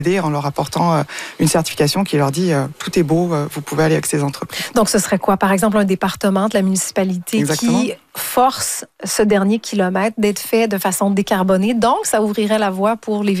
en leur apportant une certification qui leur dit tout est beau, vous pouvez aller avec ces entreprises. Donc, ce serait quoi? Par exemple, un département de la municipalité Exactement. qui force ce dernier kilomètre d'être fait de façon décarbonée. Donc, ça ouvrirait la voie pour les